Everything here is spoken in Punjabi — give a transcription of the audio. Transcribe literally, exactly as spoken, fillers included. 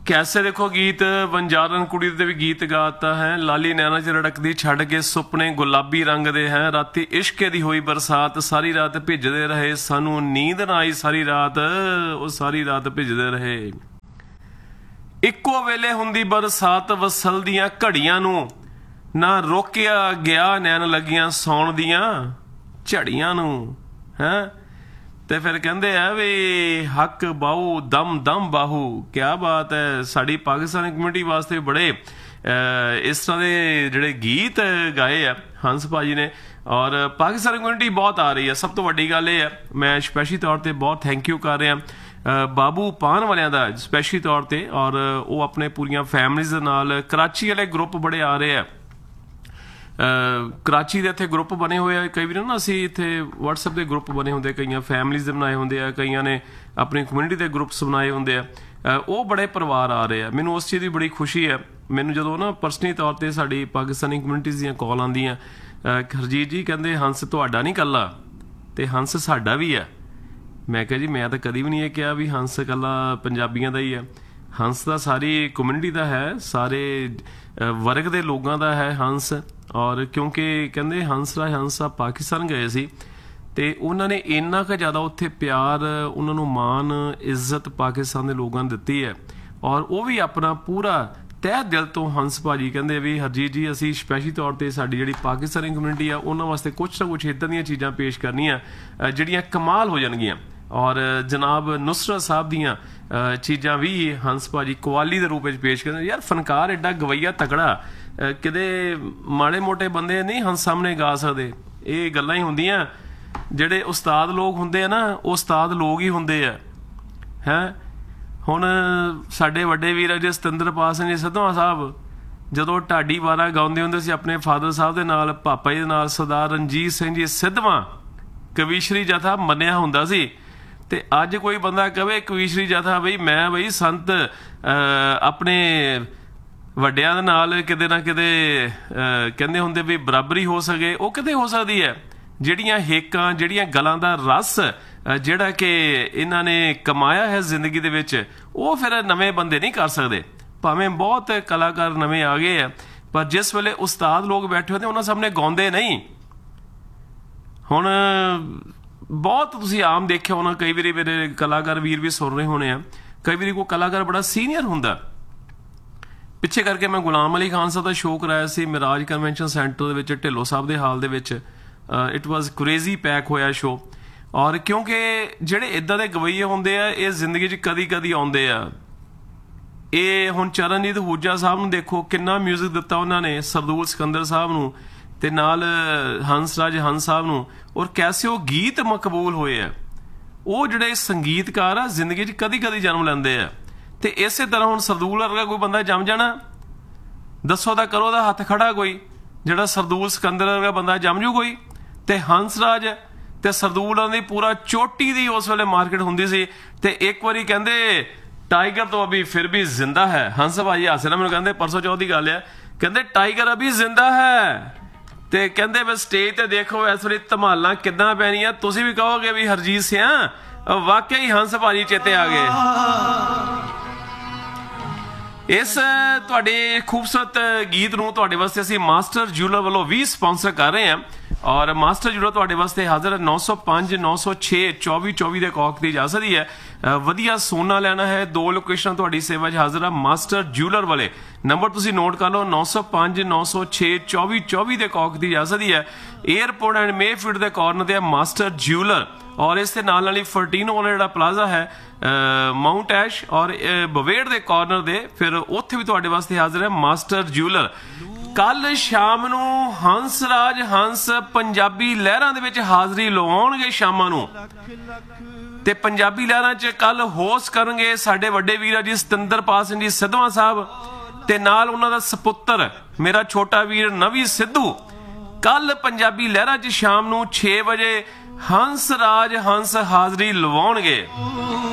कैसे देखो गीत वंजारन कुड़ी दे भी गीत गाता है लाली नैना च रड़कदी छड़ के सुपने गुलाबी रंग दे हैं राती इश्के दी होई बरसात सारी रात भिजदे रहे सानू नींद ना आई सारी रात ओ सारी रात भिजदे रहे इक्को वेले हुंदी बरसात वसलदियां घड़ियां नू ना रोकिया गया नैन लगियां सौण दियां झड़ियां नू हैं ਤੇ ਫਿਰ ਕਹਿੰਦੇ ਆ ਵੀ ਹੱਕ ਬਾਹੂ ਦਮ ਦਮ ਬਾਹੂ ਕਿਆ ਬਾਤ ਹੈ। ਸਾਡੀ ਪਾਕਿਸਤਾਨੀ ਕਮਿਊਨਿਟੀ ਵਾਸਤੇ ਬੜੇ ਇਸ ਤਰ੍ਹਾਂ ਦੇ ਜਿਹੜੇ ਗੀਤ ਗਾਏ ਆ ਹੰਸ ਭਾਜੀ ਨੇ ਔਰ ਪਾਕਿਸਤਾਨੀ ਕਮਿਊਨਿਟੀ ਬਹੁਤ ਆ ਰਹੀ ਹੈ। ਸਭ ਤੋਂ ਵੱਡੀ ਗੱਲ ਇਹ ਹੈ ਮੈਂ ਸਪੈਸ਼ਲੀ ਤੌਰ ਤੇ ਬਹੁਤ ਥੈਂਕ ਯੂ ਕਰ ਰਿਹਾ ਬਾਬੂ ਪਾਨ ਵਾਲਿਆਂ ਦਾ ਸਪੈਸ਼ਲੀ ਤੌਰ ਤੇ ਔਰ ਉਹ ਆਪਣੇ ਪੂਰੀਆਂ ਫੈਮਲੀਜ਼ ਦੇ ਨਾਲ ਕਰਾਚੀ ਵਾਲੇ ਗਰੁੱਪ ਬੜੇ ਆ ਰਹੇ ਆ ਕਰਾਚੀ ਦੇ ਇੱਥੇ ਗਰੁੱਪ ਬਣੇ ਹੋਏ ਆ ਕਈ ਵਾਰ ਨਾ ਅਸੀਂ ਇੱਥੇ ਵਟਸਐਪ ਦੇ ਗਰੁੱਪ ਬਣੇ ਹੁੰਦੇ ਕਈਆਂ ਫੈਮਲੀਜ਼ ਦੇ ਬਣਾਏ ਹੁੰਦੇ ਆ ਕਈਆਂ ਨੇ ਆਪਣੀ ਕਮਿਊਨਿਟੀ ਦੇ ਗਰੁੱਪਸ ਬਣਾਏ ਹੁੰਦੇ ਆ ਉਹ ਬੜੇ ਪਰਿਵਾਰ ਆ ਰਹੇ ਆ ਮੈਨੂੰ ਉਸ ਚੀਜ਼ ਦੀ ਬੜੀ ਖੁਸ਼ੀ ਹੈ। ਮੈਨੂੰ ਜਦੋਂ ਨਾ ਪਰਸਨਲੀ ਤੌਰ ਤੇ ਸਾਡੀ ਪਾਕਿਸਤਾਨੀ ਕਮਿਊਨਿਟੀਜ਼ ਦੀਆਂ ਕਾਲ ਆਉਂਦੀਆਂ ਹਰਜੀਤ ਜੀ ਕਹਿੰਦੇ ਹੰਸ ਤੁਹਾਡਾ ਨਹੀਂ ਇਕੱਲਾ ਤੇ ਹੰਸ ਸਾਡਾ ਵੀ ਹੈ। ਮੈਂ ਕਿਹਾ ਜੀ ਮੈਂ ਤਾਂ ਕਦੀ ਵੀ ਨਹੀਂ ਇਹ ਕਿਹਾ ਵੀ ਹੰਸ ਇਕੱਲਾ ਪੰਜਾਬੀਆਂ ਦਾ ਹੀ ਹੈ। ਹੰਸ ਤਾਂ ਸਾਰੀ ਕਮਿਊਨਿਟੀ ਦਾ ਹੈ ਸਾਰੇ ਵਰਗ ਦੇ ਲੋਕਾਂ ਦਾ ਹੈ ਹੰਸ ਔਰ ਕਿਉਂਕਿ ਕਹਿੰਦੇ ਹੰਸ ਰਾਜ ਹੰਸ ਆ ਪਾਕਿਸਤਾਨ ਗਏ ਸੀ ਤੇ ਉਹਨਾਂ ਨੇ ਇੰਨਾ ਕੁ ਜ਼ਿਆਦਾ ਉੱਥੇ ਪਿਆਰ ਉਹਨਾਂ ਨੂੰ ਮਾਣ ਇੱਜ਼ਤ ਪਾਕਿਸਤਾਨ ਦੇ ਲੋਕਾਂ ਨੇ ਦਿੱਤੀ ਹੈ ਔਰ ਉਹ ਵੀ ਆਪਣਾ ਪੂਰਾ ਤਹਿ ਦਿਲ ਤੋਂ ਹੰਸ ਭਾਜੀ ਕਹਿੰਦੇ ਵੀ ਹਰਜੀਤ ਜੀ ਅਸੀਂ ਸਪੈਸ਼ਲੀ ਤੌਰ ਤੇ ਸਾਡੀ ਜਿਹੜੀ ਪਾਕਿਸਤਾਨੀ ਕਮਿਊਨਿਟੀ ਆ ਉਹਨਾਂ ਵਾਸਤੇ ਕੁਛ ਨਾ ਕੁਛ ਇੱਦਾਂ ਦੀਆਂ ਚੀਜ਼ਾਂ ਪੇਸ਼ ਕਰਨੀਆਂ ਜਿਹੜੀਆਂ ਕਮਾਲ ਹੋ ਜਾਣਗੀਆਂ ਔਰ ਜਨਾਬ ਨੁਸਰਤ ਸਾਹਿਬ ਦੀਆਂ ਚੀਜ਼ਾਂ ਵੀ ਹੰਸ ਭਾਜੀ ਕਵਾਲੀ ਦੇ ਰੂਪ ਵਿੱਚ ਪੇਸ਼ ਕਰਦੇ ਯਾਰ ਫਨਕਾਰ ਐਡਾ ਗਵਈਆ ਤਕੜਾ ਕਿਤੇ ਮਾੜੇ ਮੋਟੇ ਬੰਦੇ ਨਹੀਂ ਹੰਸ ਸਾਹਮਣੇ ਗਾ ਸਕਦੇ ਇਹ ਗੱਲਾਂ ਹੀ ਹੁੰਦੀਆਂ ਜਿਹੜੇ ਉਸਤਾਦ ਲੋਕ ਹੁੰਦੇ ਆ ਨਾ ਉਹ ਉਸਤਾਦ ਲੋਕ ਹੀ ਹੁੰਦੇ ਆ ਹੈਂ। ਹੁਣ ਸਾਡੇ ਵੱਡੇ ਵੀਰ ਜੀ ਸਤਿੰਦਰਪਾਲ ਸਿੰਘ ਜੀ ਸਿੱਧਵਾਂ ਸਾਹਿਬ ਜਦੋਂ ਢਾਡੀ ਵਾਰਾਂ ਗਾਉਂਦੇ ਹੁੰਦੇ ਸੀ ਆਪਣੇ ਫਾਦਰ ਸਾਹਿਬ ਦੇ ਨਾਲ ਪਾਪਾ ਜੀ ਦੇ ਨਾਲ ਸਰਦਾਰ ਰਣਜੀਤ ਸਿੰਘ ਜੀ ਸਿੱਧਵਾਂ ਕਵੀਸ਼ਰੀ ਜਥਾ ਮੰਨਿਆ ਹੁੰਦਾ ਸੀ ਤੇ ਅੱਜ ਕੋਈ ਬੰਦਾ ਕਵੇ ਕਵੀਸ਼ਰੀ ਜਥਾ ਬਈ ਮੈਂ ਬਈ ਸੰਤ ਆਪਣੇ ਵੱਡਿਆਂ ਦੇ ਨਾਲ ਕਿਤੇ ਨਾ ਕਿਤੇ ਕਹਿੰਦੇ ਹੁੰਦੇ ਵੀ ਬਰਾਬਰੀ ਹੋ ਸਕੇ ਉਹ ਕਿਤੇ ਹੋ ਸਕਦੀ ਹੈ। ਜਿਹੜੀਆਂ ਹੇਕਾਂ ਜਿਹੜੀਆਂ ਗਲਾਂ ਦਾ ਰਸ ਜਿਹੜਾ ਕਿ ਇਹਨਾਂ ਨੇ ਕਮਾਇਆ ਹੈ ਜ਼ਿੰਦਗੀ ਦੇ ਵਿੱਚ ਉਹ ਫਿਰ ਨਵੇਂ ਬੰਦੇ ਨਹੀਂ ਕਰ ਸਕਦੇ ਭਾਵੇਂ ਬਹੁਤ ਕਲਾਕਾਰ ਨਵੇਂ ਆ ਗਏ ਆ ਪਰ ਜਿਸ ਵੇਲੇ ਉਸਤਾਦ ਲੋਕ ਬੈਠੇ ਹੁੰਦੇ ਉਹਨਾਂ ਸਾਹਮਣੇ ਗਾਉਂਦੇ ਨਹੀਂ। ਹੁਣ ਬਹੁਤ ਤੁਸੀਂ ਆਮ ਦੇਖਿਆ ਹੋਣਾ ਕਈ ਵਾਰੀ ਮੇਰੇ ਕਲਾਕਾਰ ਵੀਰ ਵੀ ਸੁਣ ਰਹੇ ਹੋਣੇ ਆ ਕਈ ਵਾਰੀ ਕੋਈ ਕਲਾਕਾਰ ਬੜਾ ਸੀਨੀਅਰ ਹੁੰਦਾ ਪਿੱਛੇ ਕਰਕੇ ਮੈਂ ਗੁਲਾਮ ਅਲੀ ਖਾਨ ਸਾਹਿਬ ਦਾ ਸ਼ੋਅ ਕਰਾਇਆ ਸੀ ਮਿਰਾਜ ਕਨਵੈਨਸ਼ਨ ਸੈਂਟਰ ਦੇ ਵਿੱਚ ਢਿੱਲੋਂ ਸਾਹਿਬ ਦੇ ਹਾਲ ਦੇ ਵਿੱਚ ਇਟ ਵਾਜ਼ ਕ੍ਰੇਜ਼ੀ ਪੈਕ ਹੋਇਆ ਸ਼ੋਅ ਔਰ ਕਿਉਂਕਿ ਜਿਹੜੇ ਇੱਦਾਂ ਦੇ ਗਵਈਏ ਹੁੰਦੇ ਆ ਇਹ ਜ਼ਿੰਦਗੀ 'ਚ ਕਦੀ ਕਦੀ ਆਉਂਦੇ ਆ। ਇਹ ਹੁਣ ਚਰਨਜੀਤ ਹੂਜਾ ਸਾਹਿਬ ਨੂੰ ਦੇਖੋ ਕਿੰਨਾ ਮਿਊਜ਼ਿਕ ਦਿੱਤਾ ਉਹਨਾਂ ਨੇ ਸਰਦੂਲ ਸਿਕੰਦਰ ਸਾਹਿਬ ਨੂੰ ਤੇ ਨਾਲ ਹੰਸ ਰਾਜ ਹੰਸ ਸਾਹਿਬ ਨੂੰ ਔਰ ਕੈਸੇ ਉਹ ਗੀਤ ਮਕਬੂਲ ਹੋਏ ਆ। ਉਹ ਜਿਹੜੇ ਸੰਗੀਤਕਾਰ ਆ ਜ਼ਿੰਦਗੀ 'ਚ ਕਦੀ ਕਦੀ ਜਨਮ ਲੈਂਦੇ ਆ ਤੇ ਇਸੇ ਤਰ੍ਹਾਂ ਹੁਣ ਸਰਦੂਲ ਵਰਗਾ ਕੋਈ ਬੰਦਾ ਜੰਮ ਜਾਣਾ ਦੱਸੋ ਤਾਂ ਕਰੋ ਦਾ ਹੱਥ ਖੜਾ ਕੋਈ ਜਿਹੜਾ ਸਰਦੂਲ ਸਿਕੰਦਰ ਵਰਗਾ ਬੰਦਾ ਜੰਮ ਜੂ ਕੋਈ ਤੇ ਹੰਸ ਰਾਜ ਤੇ ਸਰਦੂਲਾਂ ਦੀ ਪੂਰਾ ਚੋਟੀ ਦੀ ਉਸ ਵੇਲੇ ਮਾਰਕੀਟ ਹੁੰਦੀ ਸੀ ਤੇ ਇੱਕ ਵਾਰੀ ਕਹਿੰਦੇ ਟਾਈਗਰ ਤੋਂ ਅਭੀ ਫਿਰ ਵੀ ਜ਼ਿੰਦਾ ਹੈ ਹੰਸ ਭਾਈ ਹਾਸੇ ਨਾਲ ਮੈਨੂੰ ਕਹਿੰਦੇ ਪਰਸੋਂ ਚੌਥ ਦੀ ਗੱਲ ਹੈ ਕਹਿੰਦੇ ਟਾਈਗਰ ਅਭੀ ਜ਼ਿੰਦਾ ਹੈ ਤੇ ਕਹਿੰਦੇ ਬਸ ਸਟੇਜ ਤੇ ਦੇਖੋ ਇਸ ਵਾਰੀ ਧਮਾਲਾਂ ਕਿੱਦਾਂ ਪੈਣੀਆਂ ਤੁਸੀਂ ਵੀ ਕਹੋਗੇ ਵੀ ਹਰਜੀਤ ਸਿਆਂ ਵਾਕਿਆ ਹੀ ਹੰਸ ਭਾਜੀ ਚੇਤੇ ਆ ਗਏ। ਇਸ ਤੁਹਾਡੇ ਖੂਬਸੂਰਤ ਗੀਤ ਨੂੰ ਤੁਹਾਡੇ ਵਾਸਤੇ ਅਸੀਂ ਮਾਸਟਰ ਜਿਊਲਰ ਵੱਲੋਂ ਵੀ ਸਪਾਂਸਰ ਕਰ ਰਹੇ ਹਾਂ ਔਰ ਮਾਸਟਰ ਜਿਊਲਰ ਤੁਹਾਡੇ ਵਾਸਤੇ ਹਾਜ਼ਰ ਨੌ ਸੌ ਪੰਜ ਨੌ ਸੌ ਛੇ ਚੌਵੀ ਚੌਵੀ ਦੇ ਕੌਕ ਦੀ ਇਜਾਜ਼ਤ ਹੀ ਹੈ। ਵਧੀਆ ਸੋਨਾ ਲੈਣਾ ਹੈ ਦੋ ਲੋਕੇਸ਼ਨ ਤੁਹਾਡੀ ਸੇਵਾ 'ਚ ਹਾਜ਼ਰ ਆ ਮਾਸਟਰ ਜਿਊਲਰ ਵਾਲੇ ਨੰਬਰ ਤੁਸੀਂ ਨੋਟ ਕਰ ਲਓ ਨੌ ਸੌ ਪੰਜ ਨੌ ਸੌ ਛੇ ਚੌਵੀ ਚੌਵੀ ਦੇ ਕੌਕ ਦੀ ਇਜਾਜ਼ਤ ਹੀ ਹੈ। ਏਅਰਪੋਰਟ ਐਂਡ ਮੇਫੀਲਡ ਦੇ ਕਾਰਨਰ ਤੇ ਮਾਸਟਰ ਜਿਊਲਰ ਔਰ ਇਸ ਦੇ ਨਾਲ ਨਾਲ ਹੀ ਫਰਟੀਨੋ ਵਾਲਾ ਜਿਹੜਾ ਪਲਾਜ਼ਾ ਹੈ ਮਾਊਂਟ ਐਸ਼ ਔਰ ਬਵੇੜ ਦੇ ਕਾਰਨਰ ਦੇ ਫਿਰ ਉੱਥੇ ਵੀ ਤੁਹਾਡੇ ਵਾਸਤੇ ਹਾਜ਼ਰ ਹੈ ਮਾਸਟਰ ਜਿਊਲਰ। ਕੱਲ ਸ਼ਾਮ ਨੂੰ ਹੰਸ ਰਾਜ ਹੰਸ ਪੰਜਾਬੀ ਲਹਿਰਾਂ ਦੇ ਵਿੱਚ ਹਾਜ਼ਰੀ ਲਵਾਉਣਗੇ ਸ਼ਾਮਾਂ ਨੂੰ ਤੇ ਪੰਜਾਬੀ ਲਹਿਰਾਂ 'ਚ ਕੱਲ ਹੋਸਟ ਕਰਨਗੇ ਸਾਡੇ ਵੱਡੇ ਵੀਰ ਜੀ ਸਤਿੰਦਰਪਾਲ ਸਿੰਘ ਜੀ ਸਿੱਧਵਾਂ ਸਾਹਿਬ ਤੇ ਨਾਲ ਉਹਨਾਂ ਦਾ ਸਪੁੱਤਰ ਮੇਰਾ ਛੋਟਾ ਵੀਰ ਨਵੀ ਸਿੱਧੂ। ਕੱਲ ਪੰਜਾਬੀ ਲਹਿਰਾਂ 'ਚ ਸ਼ਾਮ ਨੂੰ ਛੇ ਵਜੇ ਹੰਸ ਰਾਜ ਹੰਸ ਹਾਜ਼ਰੀ ਲਵਾਉਣਗੇ।